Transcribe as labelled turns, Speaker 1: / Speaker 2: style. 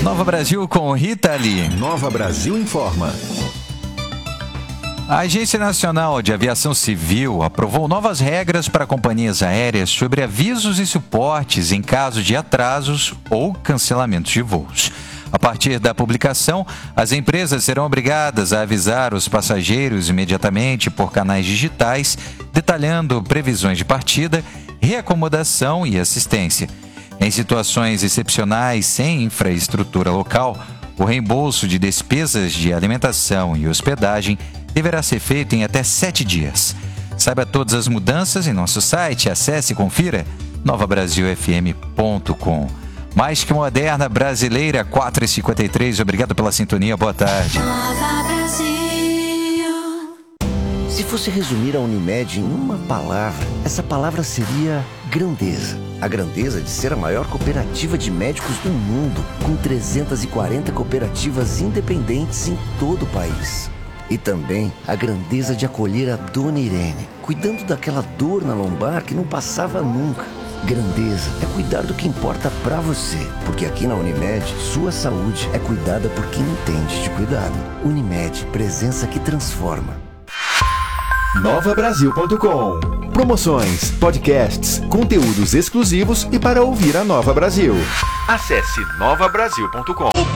Speaker 1: Nova Brasil com Rita Lee.
Speaker 2: Nova Brasil informa.
Speaker 1: A Agência Nacional de Aviação Civil aprovou novas regras para companhias aéreas sobre avisos e suportes em caso de atrasos ou cancelamentos de voos. A partir da publicação, as empresas serão obrigadas a avisar os passageiros imediatamente por canais digitais, detalhando previsões de partida, reacomodação e assistência. Em situações excepcionais sem infraestrutura local, o reembolso de despesas de alimentação e hospedagem deverá ser feito em até 7 dias. Saiba todas as mudanças em nosso site. Acesse e confira novabrasilfm.com. Mais que moderna, brasileira, 4h53. Obrigado pela sintonia. Boa tarde.
Speaker 3: Nova Brasil.
Speaker 4: Se fosse resumir a Unimed em uma palavra, essa palavra seria grandeza. A grandeza de ser a maior cooperativa de médicos do mundo, com 340 cooperativas independentes em todo o país. E também a grandeza de acolher a Dona Irene, cuidando daquela dor na lombar que não passava nunca. Grandeza é cuidar do que importa pra você, porque aqui na Unimed, sua saúde é cuidada por quem entende de cuidado. Unimed, presença que transforma.
Speaker 2: NovaBrasil.com. Promoções, podcasts, conteúdos exclusivos e para ouvir a Nova Brasil. Acesse NovaBrasil.com.